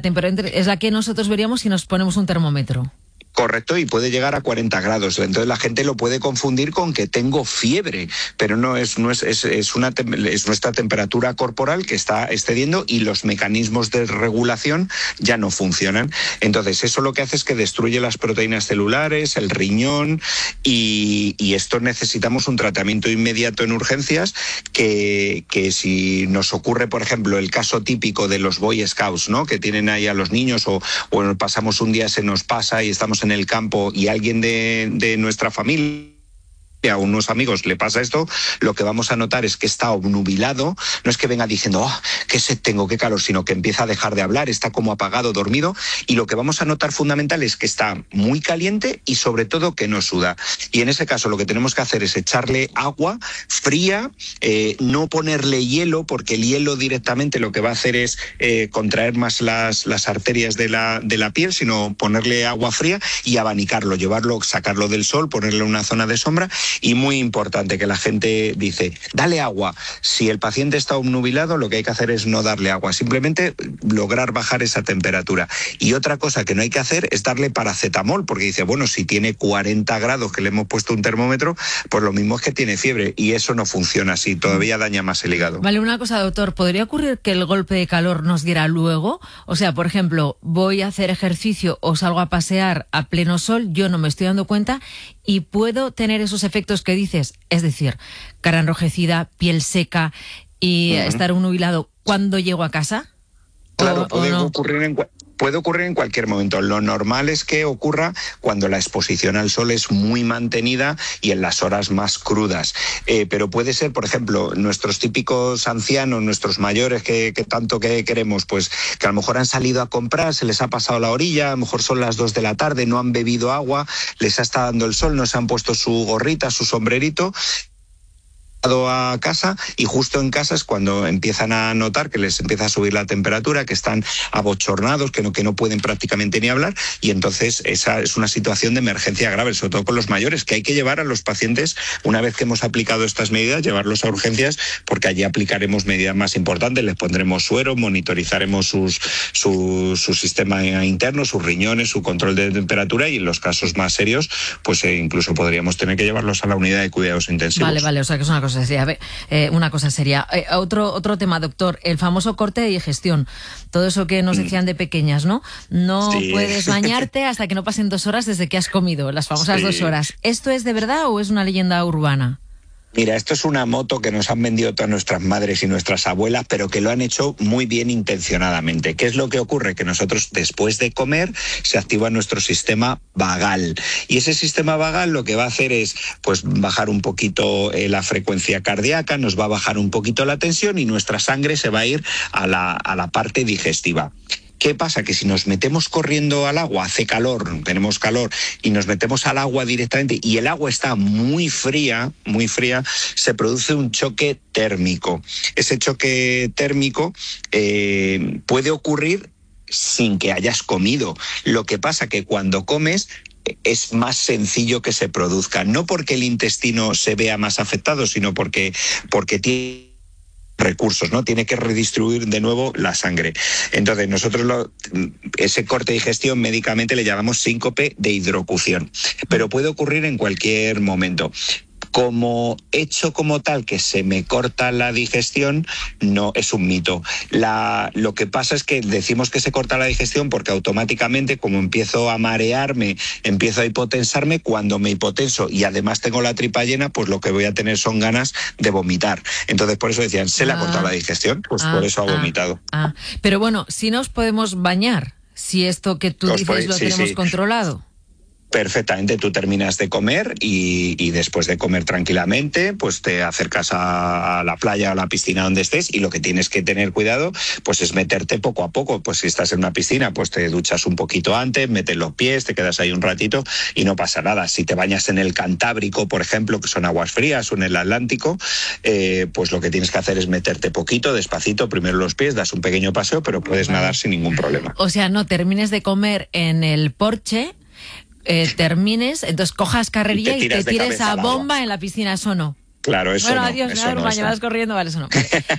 temperatura es la que nosotros veríamos si nos ponemos un termómetro. Correcto, y puede llegar a 40 grados. Entonces la gente lo puede confundir con que tengo fiebre, pero no es nuestra temperatura corporal que está excediendo y los mecanismos de regulación ya no funcionan. Entonces eso lo que hace es que destruye las proteínas celulares, el riñón, y esto necesitamos un tratamiento inmediato en urgencias que si nos ocurre, por ejemplo, el caso típico de los Boy Scouts, ¿no?, que tienen ahí a los niños o pasamos un día, se nos pasa y estamos en el campo y alguien de nuestra familia, a unos amigos le pasa esto, lo que vamos a notar es que está obnubilado, no es que venga diciendo qué sed tengo, qué calor, sino que empieza a dejar de hablar, está como apagado, dormido, y lo que vamos a notar fundamental es que está muy caliente y sobre todo que no suda. Y en ese caso lo que tenemos que hacer es echarle agua fría, no ponerle hielo, porque el hielo directamente lo que va a hacer es contraer más las arterias de la piel, sino ponerle agua fría y abanicarlo, sacarlo del sol, ponerle en una zona de sombra. Y muy importante, que la gente dice, dale agua. Si el paciente está obnubilado, lo que hay que hacer es no darle agua, simplemente lograr bajar esa temperatura. Y otra cosa que no hay que hacer es darle paracetamol, porque dice, bueno, si tiene 40 grados que le hemos puesto un termómetro, pues lo mismo es que tiene fiebre, y eso no funciona así, todavía daña más el hígado. Vale, una cosa, doctor, ¿podría ocurrir que el golpe de calor nos diera luego? O sea, por ejemplo, voy a hacer ejercicio o salgo a pasear a pleno sol, yo no me estoy dando cuenta y puedo tener esos efectos que dices, es decir, cara enrojecida, piel seca y estar nubilado cuando llego a casa. Claro, puede ocurrir en cualquier momento. Lo normal es que ocurra cuando la exposición al sol es muy mantenida y en las horas más crudas. Pero puede ser, por ejemplo, nuestros típicos ancianos, nuestros mayores que tanto que queremos, pues que a lo mejor han salido a comprar, se les ha pasado la orilla, a lo mejor son las 2 de la tarde, no han bebido agua, les ha estado dando el sol, no se han puesto su gorrita, su sombrerito, a casa, y justo en casa es cuando empiezan a notar que les empieza a subir la temperatura, que están abochornados, que no pueden prácticamente ni hablar, y entonces esa es una situación de emergencia grave, sobre todo con los mayores, que hay que llevar a los pacientes, una vez que hemos aplicado estas medidas, llevarlos a urgencias, porque allí aplicaremos medidas más importantes, les pondremos suero, monitorizaremos su sistema interno, sus riñones, su control de temperatura, y en los casos más serios, pues incluso podríamos tener que llevarlos a la unidad de cuidados intensivos. Vale, o sea que es una cosa seria. Una cosa seria. Otro tema, doctor, el famoso corte de digestión. Todo eso que nos decían de pequeñas, ¿no? No sí. Puedes bañarte hasta que no pasen 2 horas desde que has comido, las famosas 2 horas. ¿Esto es de verdad o es una leyenda urbana? Mira, esto es una moto que nos han vendido todas nuestras madres y nuestras abuelas, pero que lo han hecho muy bien intencionadamente. ¿Qué es lo que ocurre? Que nosotros, después de comer, se activa nuestro sistema vagal. Y ese sistema vagal lo que va a hacer es pues bajar un poquito la frecuencia cardíaca, nos va a bajar un poquito la tensión y nuestra sangre se va a ir a la parte digestiva. ¿Qué pasa? Que si nos metemos corriendo al agua, hace calor, tenemos calor, y nos metemos al agua directamente y el agua está muy fría, se produce un choque térmico. Ese choque térmico puede ocurrir sin que hayas comido. Lo que pasa que cuando comes es más sencillo que se produzca, no porque el intestino se vea más afectado, sino porque tiene recursos, ¿no? Tiene que redistribuir de nuevo la sangre. Entonces nosotros ese corte de digestión médicamente le llamamos síncope de hidrocución, pero puede ocurrir en cualquier momento. Como hecho como tal que se me corta la digestión, no es un mito. Lo que pasa es que decimos que se corta la digestión porque automáticamente, como empiezo a marearme, empiezo a hipotensarme, cuando me hipotenso y además tengo la tripa llena, pues lo que voy a tener son ganas de vomitar. Entonces por eso decían, ¿se le ha cortado la digestión? Pues por eso ha vomitado. Pero bueno, si nos podemos bañar, si esto que tú dices lo tenemos controlado. Perfectamente, tú terminas de comer y después de comer tranquilamente, pues te acercas a la playa o a la piscina donde estés, y lo que tienes que tener cuidado pues es meterte poco a poco. Pues si estás en una piscina, pues te duchas un poquito antes, metes los pies, te quedas ahí un ratito y no pasa nada. Si te bañas en el Cantábrico, por ejemplo, que son aguas frías, o en el Atlántico, pues lo que tienes que hacer es meterte poquito, despacito, primero los pies, das un pequeño paseo, pero puedes nadar sin ningún problema. O sea, no termines de comer en el porche, termines, entonces cojas carrerilla y te tires a bomba en la piscina, ¿eso no? Claro, eso bueno, no. Adiós, Eso no me vas corriendo, vale, eso no.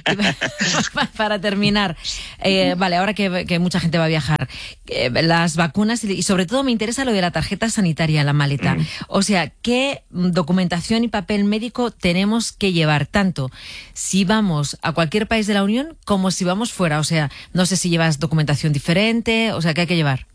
Para terminar, vale, ahora que mucha gente va a viajar, las vacunas y sobre todo me interesa lo de la tarjeta sanitaria en la maleta. O sea, ¿qué documentación y papel médico tenemos que llevar? Tanto si vamos a cualquier país de la Unión como si vamos fuera. O sea, no sé si llevas documentación diferente, o sea, ¿qué hay que llevar?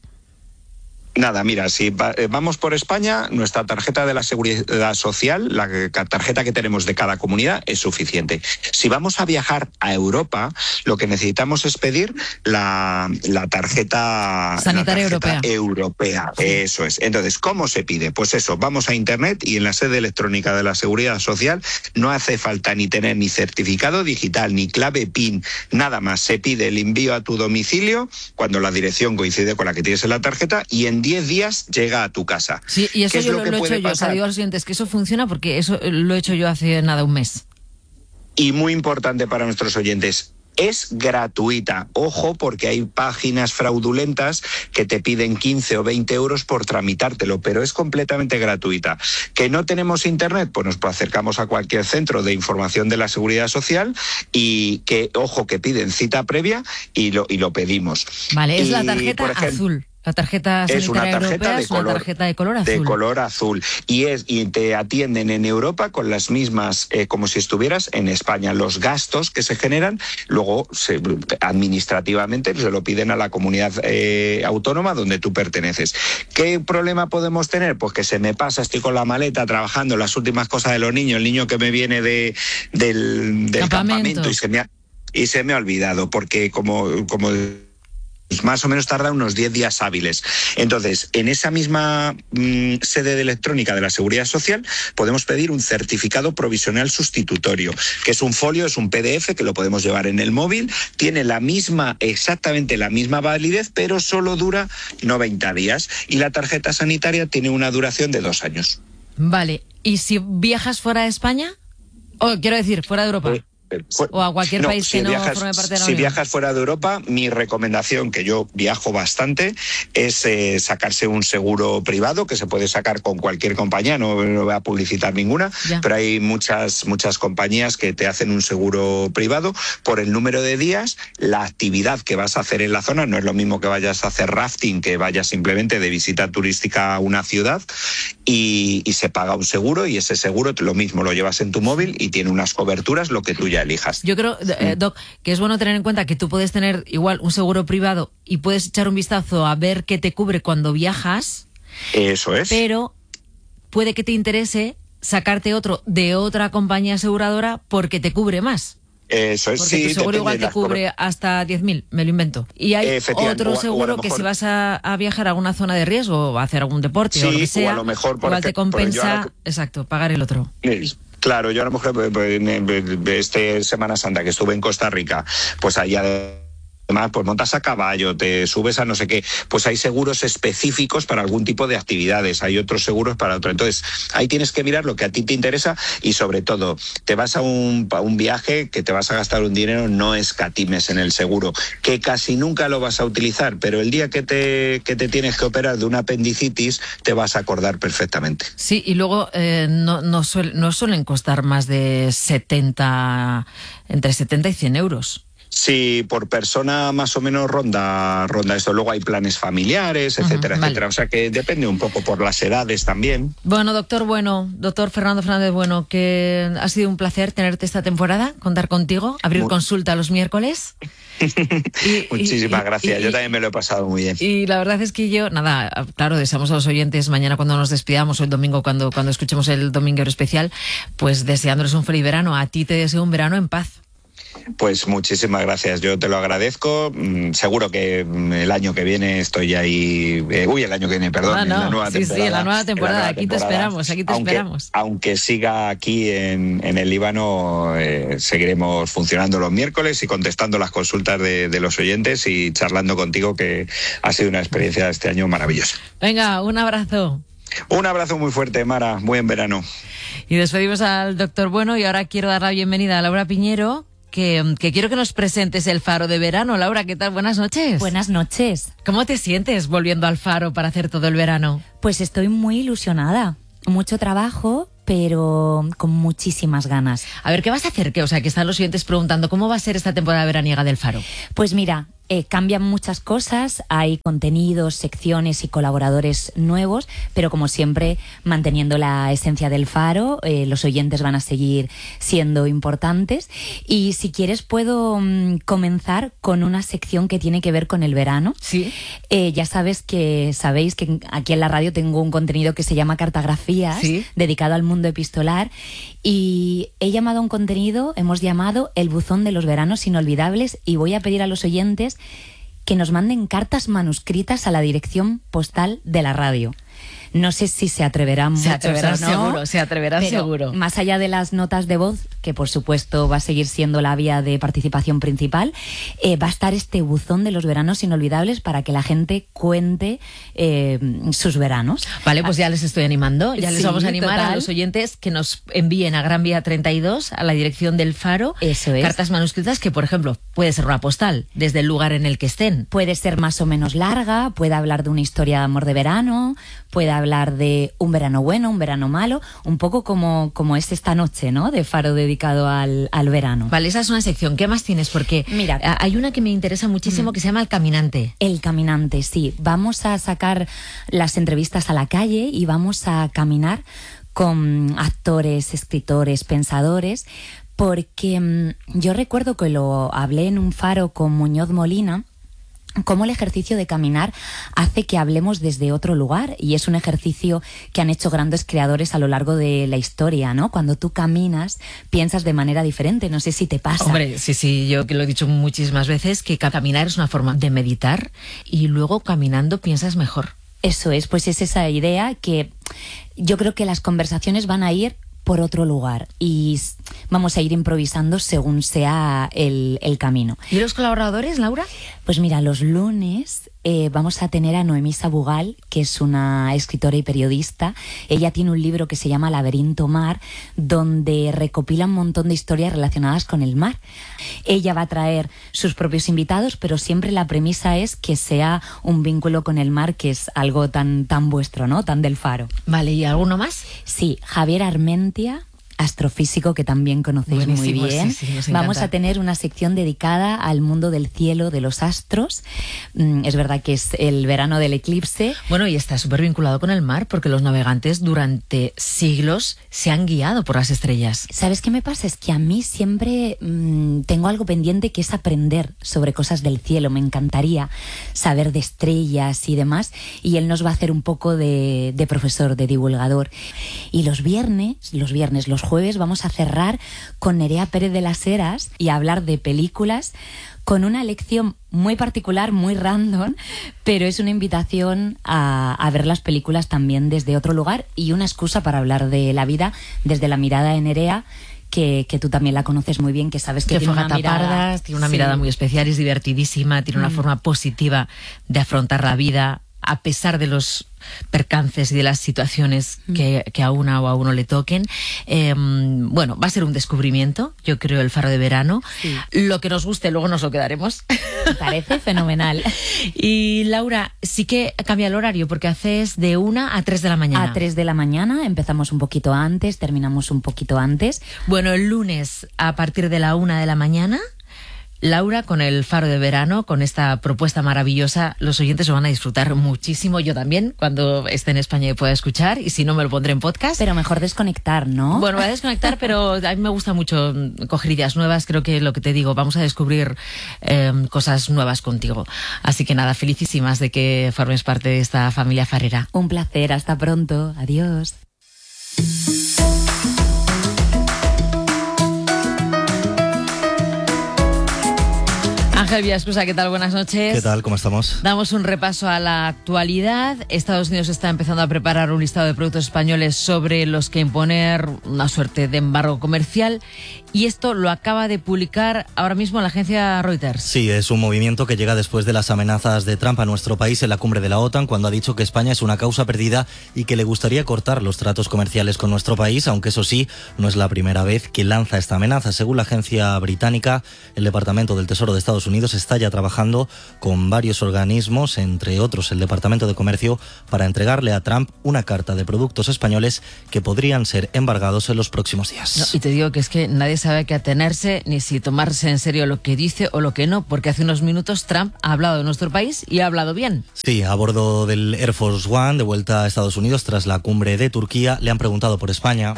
Nada, mira, si vamos por España, nuestra tarjeta de la Seguridad Social, la tarjeta que tenemos de cada comunidad, es suficiente. Si vamos a viajar a Europa, lo que necesitamos es pedir la tarjeta sanitaria europea. Eso es. Entonces, ¿cómo se pide? Pues eso, vamos a Internet y en la sede electrónica de la Seguridad Social no hace falta ni tener ni certificado digital, ni clave PIN, nada más. Se pide el envío a tu domicilio cuando la dirección coincide con la que tienes en la tarjeta y en 10 días llega a tu casa. Sí, y eso yo lo he hecho yo. O sea, digo a los oyentes que eso funciona porque eso lo he hecho yo hace nada, un mes. Y muy importante para nuestros oyentes, es gratuita. Ojo, porque hay páginas fraudulentas que te piden 15 o 20 euros por tramitártelo, pero es completamente gratuita. ¿Que no tenemos internet? Pues nos acercamos a cualquier centro de información de la Seguridad Social y que, ojo, que piden cita previa y lo pedimos. Vale, es la tarjeta azul. La tarjeta sanitaria es una tarjeta europea de es una tarjeta de color azul. De color azul. Y te atienden en Europa con las mismas, como si estuvieras en España. Los gastos que se generan, luego administrativamente se lo piden a la comunidad autónoma donde tú perteneces. ¿Qué problema podemos tener? Pues que se me pasa, estoy con la maleta trabajando las últimas cosas de los niños, el niño que me viene del campamento y se me ha olvidado, porque como más o menos tarda unos 10 días hábiles. Entonces, en esa misma sede de electrónica de la Seguridad Social podemos pedir un certificado provisional sustitutorio, que es un folio, es un PDF que lo podemos llevar en el móvil, tiene exactamente la misma validez, pero solo dura 90 días. Y la tarjeta sanitaria tiene una duración de 2 años. Vale, ¿y si viajas fuera de España? O quiero decir, fuera de Europa. O a cualquier país que no forme parte de la Unión. Si viajas fuera de Europa, mi recomendación, que yo viajo bastante, es sacarse un seguro privado, que se puede sacar con cualquier compañía, no voy a publicitar ninguna, pero hay muchas compañías que te hacen un seguro privado por el número de días, la actividad que vas a hacer en la zona. No es lo mismo que vayas a hacer rafting, que vayas simplemente de visita turística a una ciudad, y se paga un seguro, y ese seguro lo mismo lo llevas en tu móvil y tiene unas coberturas, lo que tú ya elijas. Yo creo, Doc, que es bueno tener en cuenta que tú puedes tener igual un seguro privado y puedes echar un vistazo a ver qué te cubre cuando viajas. Eso es. Pero puede que te interese sacarte otro de otra compañía aseguradora porque te cubre más. Eso es, porque sí. Tu seguro igual te cubre hasta 10.000, me lo invento. Y hay otro seguro que si vas a viajar a alguna zona de riesgo o a hacer algún deporte o lo que sea, o a lo mejor igual te compensa, exacto, pagar el otro. Claro, yo a lo mejor Semana Santa que estuve en Costa Rica, pues allá pues montas a caballo, te subes a no sé qué, pues hay seguros específicos para algún tipo de actividades, hay otros seguros para otro. Entonces, ahí tienes que mirar lo que a ti te interesa y sobre todo, te vas a un viaje que te vas a gastar un dinero, no escatimes en el seguro, que casi nunca lo vas a utilizar, pero el día que te tienes que operar de una apendicitis, te vas a acordar perfectamente. Sí, y luego no suelen costar más de entre 70 y 100 euros. Sí, por persona más o menos ronda esto. Luego hay planes familiares, etcétera, etcétera. O sea que depende un poco por las edades también. Bueno, doctor Fernando Fernández Bueno, que ha sido un placer tenerte esta temporada, contar contigo, abrir consulta los miércoles. Muchísimas gracias, yo también me lo he pasado muy bien. Y la verdad es que claro, deseamos a los oyentes mañana cuando nos despidamos o el domingo cuando escuchemos el Dominguero Especial, pues deseándoles un feliz verano. A ti te deseo un verano en paz. Pues muchísimas gracias, yo te lo agradezco. Seguro que el año que viene estoy ahí. El año que viene, perdón. En la nueva temporada. Sí, en la nueva temporada. Aquí te esperamos. Aunque siga aquí en el Líbano, seguiremos funcionando los miércoles y contestando las consultas de los oyentes y charlando contigo, que ha sido una experiencia este año maravillosa. Venga, un abrazo. Un abrazo muy fuerte, Mara. Buen verano. Y despedimos al doctor Bueno y ahora quiero dar la bienvenida a Laura Piñero, que quiero que nos presentes el Faro de verano. Laura, ¿qué tal? Buenas noches. Buenas noches. ¿Cómo te sientes volviendo al Faro para hacer todo el verano? Pues estoy muy ilusionada. Mucho trabajo, pero con muchísimas ganas. A ver, ¿qué vas a hacer? O sea, que están los oyentes preguntando, ¿cómo va a ser esta temporada veraniega del Faro? Pues mira, cambian muchas cosas, hay contenidos, secciones y colaboradores nuevos, pero como siempre manteniendo la esencia del Faro. Los oyentes van a seguir siendo importantes, y si quieres puedo comenzar con una sección que tiene que ver con el verano. Sí. Ya sabéis que aquí en la radio tengo un contenido que se llama Cartografías, sí, dedicado al mundo epistolar, y hemos llamado El buzón de los veranos inolvidables, y voy a pedir a los oyentes que nos manden cartas manuscritas a la dirección postal de la radio. No sé si se atreverán mucho, ¿no? Se atreverán seguro. Más allá de las notas de voz, que por supuesto va a seguir siendo la vía de participación principal, va a estar este buzón de los veranos inolvidables para que la gente cuente sus veranos. Vale, pues ya les estoy animando. Ya les vamos a animar total. A los oyentes que nos envíen a Gran Vía 32, a la dirección del Faro, eso es, cartas manuscritas que, por ejemplo, puede ser una postal desde el lugar en el que estén. Puede ser más o menos larga, puede hablar de una historia de amor de verano, puede hablar de un verano bueno, un verano malo, un poco como es esta noche, ¿no?, de Faro dedicado al verano. Vale, esa es una sección. ¿Qué más tienes? Porque mira, hay una que me interesa muchísimo que se llama El Caminante. El Caminante, sí. Vamos a sacar las entrevistas a la calle y vamos a caminar con actores, escritores, pensadores, porque yo recuerdo que lo hablé en un Faro con Muñoz Molina, cómo el ejercicio de caminar hace que hablemos desde otro lugar, y es un ejercicio que han hecho grandes creadores a lo largo de la historia, ¿no? Cuando tú caminas, piensas de manera diferente. No sé si te pasa. Hombre, sí, yo que lo he dicho muchísimas veces, que caminar es una forma de meditar y luego caminando piensas mejor. Eso es, pues es esa idea que yo creo que las conversaciones van a ir por otro lugar y vamos a ir improvisando según sea el camino. ¿Y los colaboradores, Laura? Pues mira, los lunes vamos a tener a Noemí Sabugal, que es una escritora y periodista. Ella tiene un libro que se llama Laberinto Mar, donde recopila un montón de historias relacionadas con el mar. Ella va a traer sus propios invitados, pero siempre la premisa es que sea un vínculo con el mar, que es algo tan vuestro, ¿no?, tan del Faro. Vale, ¿y alguno más? Sí, Javier Armentia, astrofísico que también conocéis muy bien. Sí, vamos a tener una sección dedicada al mundo del cielo, de los astros. Es verdad que es el verano del eclipse. Bueno, y está súper vinculado con el mar, porque los navegantes durante siglos se han guiado por las estrellas. ¿Sabes qué me pasa? Es que a mí siempre tengo algo pendiente, que es aprender sobre cosas del cielo. Me encantaría saber de estrellas y demás, y él nos va a hacer un poco de profesor, de divulgador. Y los jueves vamos a cerrar con Nerea Pérez de las Heras y a hablar de películas, con una lección muy particular, muy random, pero es una invitación a ver las películas también desde otro lugar, y una excusa para hablar de la vida desde la mirada de Nerea, que tú también la conoces muy bien, que sabes que tiene una mirada... tiene una mirada muy especial, es divertidísima, tiene una forma positiva de afrontar la vida, a pesar de los percances y de las situaciones que a una o a uno le toquen. Bueno, va a ser un descubrimiento, yo creo, el Faro de verano. Sí. Lo que nos guste, luego nos lo quedaremos. Me parece fenomenal. Y Laura, sí que cambia el horario, porque haces de 1 a 3 de la mañana. A 3 de la mañana, empezamos un poquito antes, terminamos un poquito antes. Bueno, el lunes a partir de la 1 de la mañana... Laura, con el Faro de verano, con esta propuesta maravillosa, los oyentes lo van a disfrutar muchísimo. Yo también, cuando esté en España y pueda escuchar, y si no, me lo pondré en podcast. Pero mejor desconectar, ¿no? Bueno, voy a desconectar, pero a mí me gusta mucho coger ideas nuevas. Creo que lo que te digo, vamos a descubrir cosas nuevas contigo. Así que nada, felicísimas de que formes parte de esta familia farera. Un placer, hasta pronto. Adiós. Ángel Villaescusa, ¿qué tal? Buenas noches. ¿Qué tal? ¿Cómo estamos? Damos un repaso a la actualidad. Estados Unidos está empezando a preparar un listado de productos españoles sobre los que imponer una suerte de embargo comercial, y esto lo acaba de publicar ahora mismo la agencia Reuters. Sí, es un movimiento que llega después de las amenazas de Trump a nuestro país en la cumbre de la OTAN, cuando ha dicho que España es una causa perdida y que le gustaría cortar los tratos comerciales con nuestro país, aunque eso sí, no es la primera vez que lanza esta amenaza. Según la agencia británica, el Departamento del Tesoro de Estados Unidos Unidos está ya trabajando con varios organismos, entre otros el Departamento de Comercio, para entregarle a Trump una carta de productos españoles que podrían ser embargados en los próximos días. No, y te digo que es que nadie sabe a qué atenerse, ni si tomarse en serio lo que dice o lo que no, porque hace unos minutos Trump ha hablado de nuestro país y ha hablado bien. Sí, a bordo del Air Force One, de vuelta a Estados Unidos tras la cumbre de Turquía, le han preguntado por España.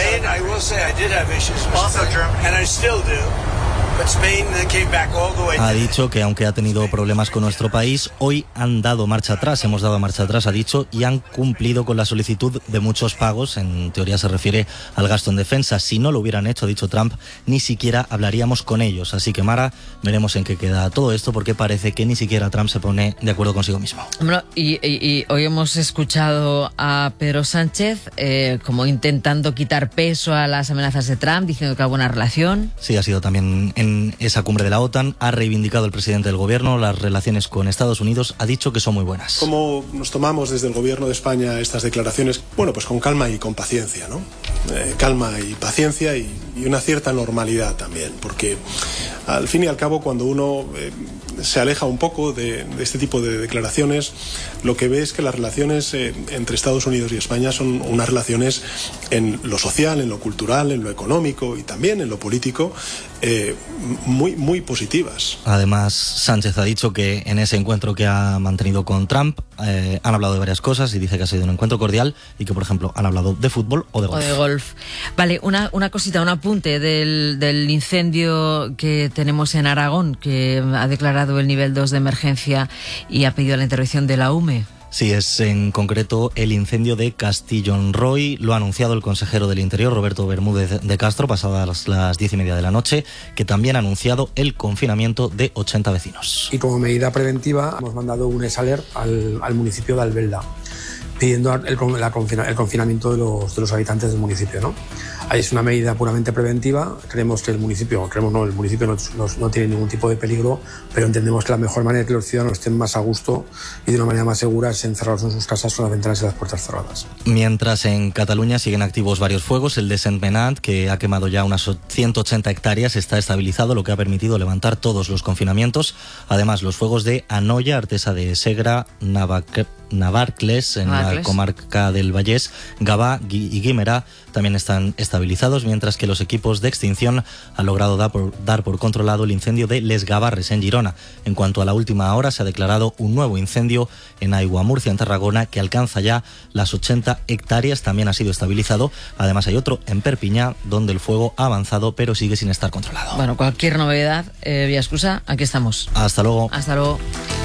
Ha dicho que aunque ha tenido problemas con nuestro país, hoy han dado marcha atrás, hemos dado marcha atrás, ha dicho, y han cumplido con la solicitud de muchos pagos. En teoría se refiere al gasto en defensa. Si no lo hubieran hecho, ha dicho Trump, ni siquiera hablaríamos con ellos. Así que, Mara, veremos en qué queda todo esto, porque parece que ni siquiera Trump se pone de acuerdo consigo mismo. Bueno, y hoy hemos escuchado a Pedro Sánchez como intentando quitar peso a las amenazas de Trump, diciendo que hay buena relación. Sí, ha sido también en esa cumbre de la OTAN. Ha reivindicado el presidente del gobierno las relaciones con Estados Unidos, ha dicho que son muy buenas. ¿Cómo nos tomamos desde el gobierno de España estas declaraciones? Bueno, pues con calma y con paciencia, ¿no? Calma y paciencia y una cierta normalidad también, porque al fin y al cabo cuando uno se aleja un poco de este tipo de declaraciones, lo que ve es que las relaciones entre Estados Unidos y España son unas relaciones en lo social, en lo cultural, en lo económico y también en lo político muy, muy positivas. Además, Sánchez ha dicho que en ese encuentro que ha mantenido con Trump han hablado de varias cosas y dice que ha sido un encuentro cordial y que, por ejemplo, han hablado de fútbol o de golf. Vale, una cosita, un apunte del incendio que tenemos en Aragón, que ha declarado el nivel 2 de emergencia y ha pedido la intervención de la UME. Sí, es en concreto el incendio de Castillon-Roy. Lo ha anunciado el consejero del Interior, Roberto Bermúdez de Castro, pasadas las 10:30 de la noche, que también ha anunciado el confinamiento de 80 vecinos. Y como medida preventiva hemos mandado un ESALER al municipio de Albelda, pidiendo el confinamiento de los habitantes del municipio, ¿no? Ahí es una medida puramente preventiva. Creemos que el municipio no tiene ningún tipo de peligro, pero entendemos que la mejor manera de que los ciudadanos estén más a gusto y de una manera más segura es encerrarlos en sus casas con las ventanas y las puertas cerradas. Mientras en Cataluña siguen activos varios fuegos, el de Sentmenat, que ha quemado ya unas 180 hectáreas, está estabilizado, lo que ha permitido levantar todos los confinamientos. Además, los fuegos de Anoia, Artesa de Segre, Navarcles, en la comarca del Vallès, Gavà y Guimerà también están estabilizados, mientras que los equipos de extinción han logrado dar por controlado el incendio de Les Gavarres en Girona. En cuanto a la última hora, se ha declarado un nuevo incendio en Aiguamurcia, en Tarragona, que alcanza ya las 80 hectáreas, también ha sido estabilizado. Además hay otro en Perpiñá, donde el fuego ha avanzado, pero sigue sin estar controlado. Bueno, cualquier novedad, Vía Escusa, aquí estamos. Hasta luego. Hasta luego.